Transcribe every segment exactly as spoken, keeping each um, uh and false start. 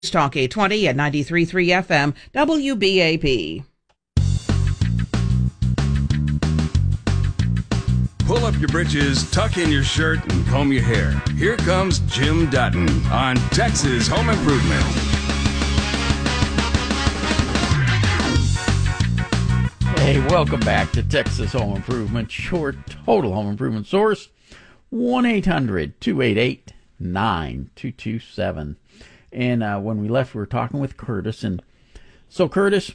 Talk eight twenty at ninety-three point three F M W B A P. Pull up your britches, tuck in your shirt, and comb your hair. Here comes Jim Dutton on Texas Home Improvement. Hey, welcome back to Texas Home Improvement, your total home improvement source. one eight hundred two eight eight nine two two seven. And uh, when we left, we were talking with Curtis. And so, Curtis,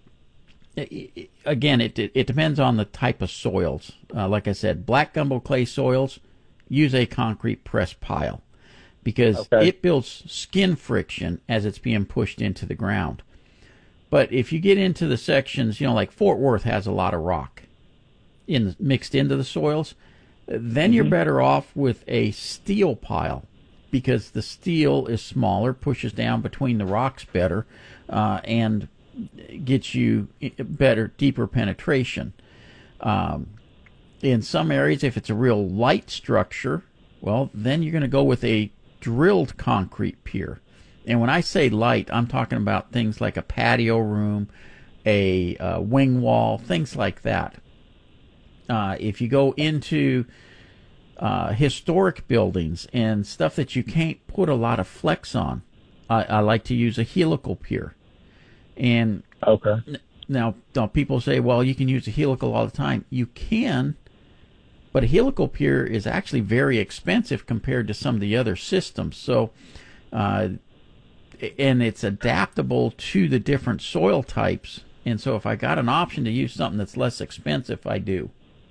again, it, it, it depends on the type of soils. Uh, like I said, black gumbo clay soils, use a concrete press pile because okay. it builds skin friction as it's being pushed into the ground. But if you get into the sections, you know, like Fort Worth has a lot of rock in mixed into the soils, then mm-hmm. you're better off with a steel pile, because the steel is smaller, pushes down between the rocks better, uh, and gets you better, deeper penetration. Um, in some areas, if it's a real light structure, well, then you're going to go with a drilled concrete pier. And when I say light, I'm talking about things like a patio room, a uh, wing wall, things like that. Uh, if you go into Uh, historic buildings and stuff that you can't put a lot of flex on, I, I like to use a helical pier. And okay. n- now, now people say, well, you can use a helical all the time. You can, but a helical pier is actually very expensive compared to some of the other systems. So, uh, and it's adaptable to the different soil types. And so, if I got an option to use something that's less expensive, I do.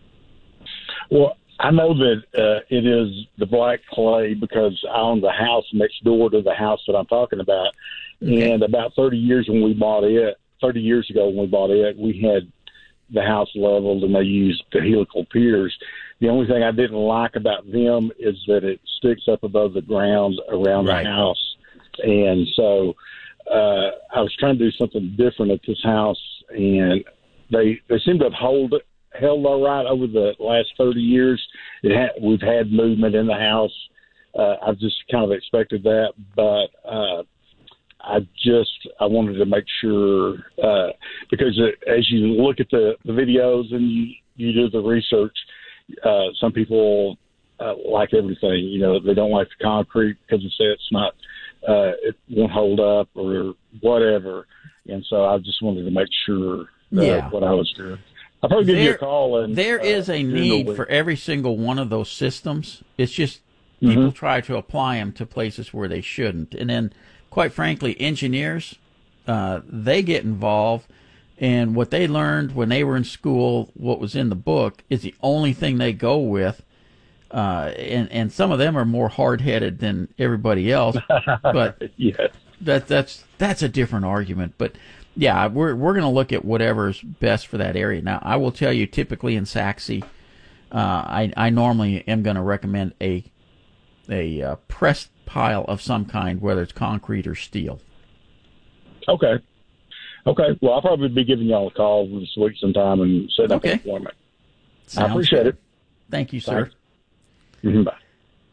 Well, I know that uh, it is the black clay because I own the house next door to the house that I'm talking about. Okay. And about thirty years when we bought it, thirty years ago when we bought it, we had the house leveled and they used the helical piers. The only thing I didn't like about them is that it sticks up above the ground around right. the house. And so uh, I was trying to do something different at this house, and they, they seem to have hold it. held all right over the last thirty years. It ha- we've had movement in the house. Uh, I've just kind of expected that, but uh, I just I wanted to make sure uh, because it, as you look at the, the videos and you, you do the research, uh, some people uh, like everything. You know, they don't like the concrete because they say it's not, uh, it won't hold up or whatever. And so I just wanted to make sure uh, yeah. what I was doing. I'll probably give there, you a call. And, there uh, is a need for every single one of those systems. It's just mm-hmm. people try to apply them to places where they shouldn't. And then, quite frankly, engineers, uh, they get involved. And what they learned when they were in school, what was in the book, is the only thing they go with. Uh, and, and some of them are more hard-headed than everybody else. But yes. that, that's that's a different argument. But yeah, we're we're going to look at whatever's best for that area. Now, I will tell you, typically in Saxe, uh, I I normally am going to recommend a a uh, pressed pile of some kind, whether it's concrete or steel. Okay. Okay. Well, I'll probably be giving y'all a call this week sometime and set up okay. an appointment. Sounds I appreciate good. it. Thank you, sir. Mm-hmm. Bye.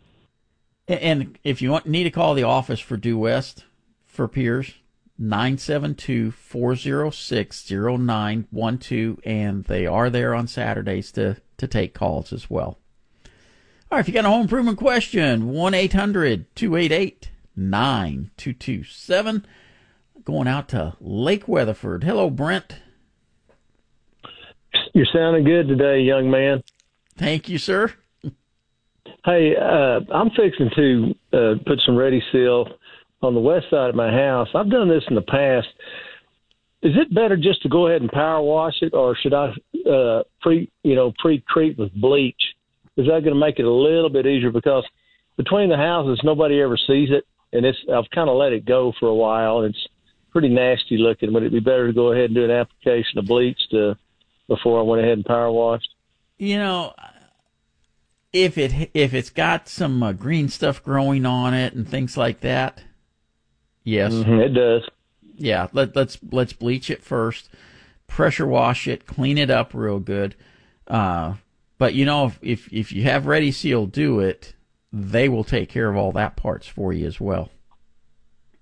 And if you want need to call the office for Due West for piers, nine seven two, four oh six, oh nine one two, and they are there on Saturdays to, to take calls as well. All right, if you got a home improvement question, one eight hundred two eight eight nine two two seven. Going out to Lake Weatherford. Hello, Brent. You're sounding good today, young man. Thank you, sir. Hey, uh, I'm fixing to uh, put some Ready Seal on the west side of my house. I've done this in the past. Is it better just to go ahead and power wash it, or should I uh, pre, you know, pre-treat with bleach? Is that going to make it a little bit easier? Because between the houses, nobody ever sees it, and it's I've kind of let it go for a while. And it's pretty nasty looking. Would it be better to go ahead and do an application of bleach to before I went ahead and power washed? You know, if it if it's got some uh, green stuff growing on it and things like that, yes, mm-hmm, it does. Yeah, let, let's let's bleach it first, pressure wash it, clean it up real good. Uh, but you know, if, if if you have Ready Seal do it, they will take care of all that parts for you as well.